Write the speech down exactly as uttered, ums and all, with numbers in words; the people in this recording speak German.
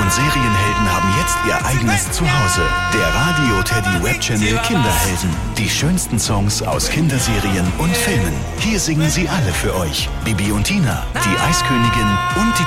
und Serienhelden haben jetzt ihr eigenes Zuhause. Der Radio Teddy Webchannel Kinderhelden. Die schönsten Songs aus Kinderserien und Filmen. Hier singen sie alle für euch. Bibi und Tina, die Eiskönigin und die